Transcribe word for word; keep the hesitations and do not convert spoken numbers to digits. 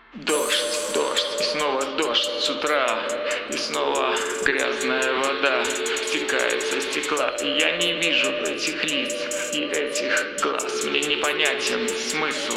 Дождь, дождь, и снова дождь с утра, и снова грязная вода стекает со стекла. И я не вижу этих лиц и этих глаз. Мне непонятен смысл